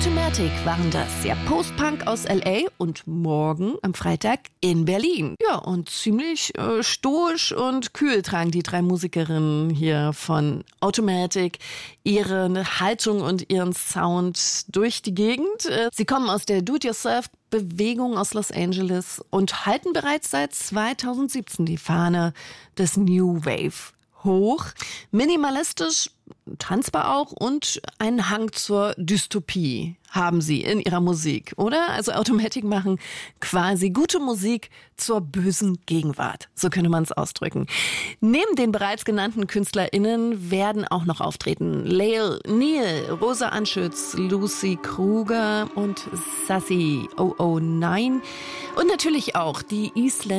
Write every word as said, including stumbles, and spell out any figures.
Automatic waren das, ja, Post-Punk aus L A und morgen am Freitag in Berlin. Ja, und ziemlich äh, stoisch und kühl tragen die drei Musikerinnen hier von Automatic ihre Haltung und ihren Sound durch die Gegend. Äh, sie kommen aus der Do-it-yourself-Bewegung aus Los Angeles und halten bereits seit zweitausendsiebzehn die Fahne des New Wave hoch. Minimalistisch, tanzbar auch und einen Hang zur Dystopie haben sie in ihrer Musik, oder? Also Automatic machen quasi gute Musik zur bösen Gegenwart. So könnte man es ausdrücken. Neben den bereits genannten KünstlerInnen werden auch noch auftreten Lael Neal, Rosa Anschütz, Lucy Kruger und Sassy null null neun und natürlich auch die Isländische